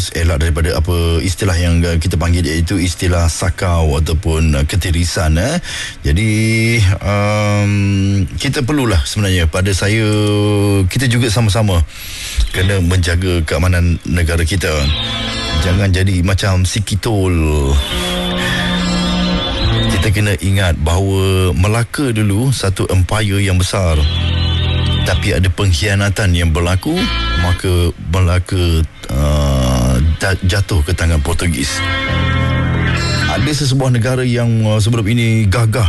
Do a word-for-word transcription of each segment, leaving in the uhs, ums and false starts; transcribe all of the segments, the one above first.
terus elak daripada apa istilah yang kita panggil, iaitu istilah sakau ataupun ketirisan. Eh. Jadi um, kita perlulah sebenarnya, pada saya, kita juga sama-sama kena menjaga keamanan negara kita. Jangan jadi macam si Kitol. Kita kena ingat bahawa Melaka dulu satu empire yang besar, tapi ada pengkhianatan yang berlaku, maka Melaka uh, jatuh ke tangan Portugis. Ada sesebuah negara yang uh, sebelum ini gagah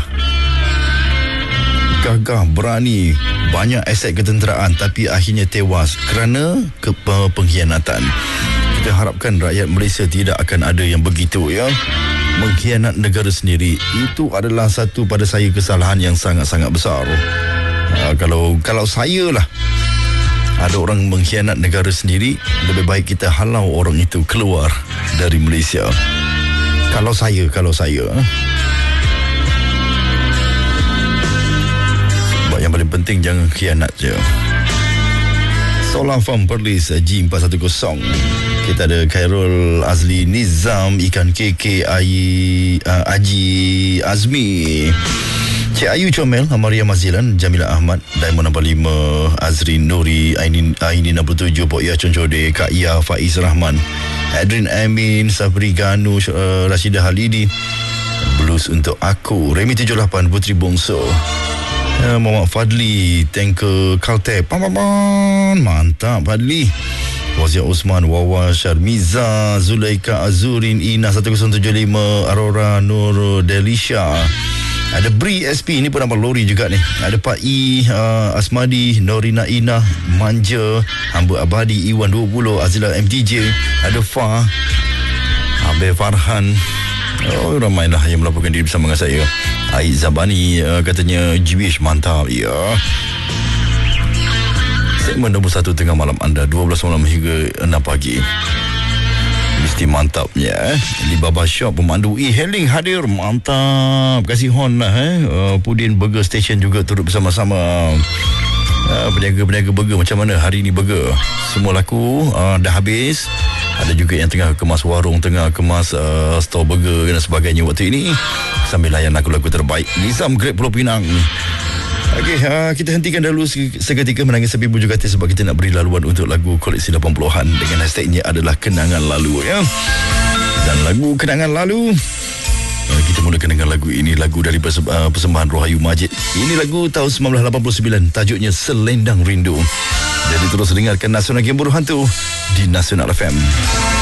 gagah, berani, banyak aset ketenteraan, tapi akhirnya tewas kerana ke, uh, pengkhianatan. Kita harapkan rakyat Malaysia tidak akan ada yang begitu, ya. Mengkhianat negara sendiri, itu adalah satu pada saya kesalahan yang sangat-sangat besar. Uh, kalau kalau saya lah ada orang mengkhianat negara sendiri, lebih baik kita halau orang itu keluar dari Malaysia. Kalau saya, kalau saya. Sebab yang paling penting jangan khianat je. Solar Farm Perlis G empat satu kosong. Kita ada Khairul Azli Nizam, Ikan K K, Ayi, uh, Aji Azmi, Cik Ayu Comel, Amaria Mazilan, Jamila Ahmad, Diamond nombor lima, Azrin Nuri, Aini, Aini nombor tujuh, Pok Ia Concode, Kak Ia, Faiz Rahman, Adrin Amin, Sabri Ganu, uh, Rashidah Halidi, Blues Untuk Aku, Remy tujuh lapan, Putri Bongso, uh, Muhammad Fadli, Tanker Caltech, pam, pam, pam, mantap Fadli, Wazir Osman, Wawa Syarmiza, Zulaika Azurin, Ina satu kosong tujuh lima, Aurora Nur Delisha. Ada Bri S P, ini pun nama lori juga ni. Ada Pak I, uh, Asmadi, Norina Ina, Manja, Hamba Abadi, Iwan dua puluh, Azila M D J, ada Fa, Abe Farhan. Oh, ramailah yang melaporkan diri bersama dengan saya. Ait Zabani, uh, katanya Jiwish, mantap. Ya. Segmen nombor satu tengah malam anda, dua belas malam hingga enam pagi. Mesti mantapnya, eh. Alibaba Shop pemandu e-hailing hadir, mantap. Kasih horn lah, eh. Uh, Pudin Burger Station juga turut bersama-sama. Uh, Peniaga-peniaga burger macam mana hari ni burger? Semua laku, uh, dah habis. Ada juga yang tengah kemas warung, tengah kemas uh, store burger dan sebagainya waktu ini, sambil layan lagu-lagu terbaik Nizam Great Pulau Pinang. Okey, uh, kita hentikan dahulu seketika menangis sepi bujuk hati, sebab kita nak beri laluan untuk lagu koleksi lapan puluhan dengan hashtagnya adalah Kenangan Lalu, ya. Dan lagu Kenangan Lalu, uh, kita mulakan dengan lagu ini, lagu dari perse- uh, persembahan Rohayu Majid. Ini lagu tahun sembilan belas lapan puluh sembilan, tajuknya Selendang Rindu. Jadi terus dengarkan Nasional Game Buruh Hantu di Nasional F M.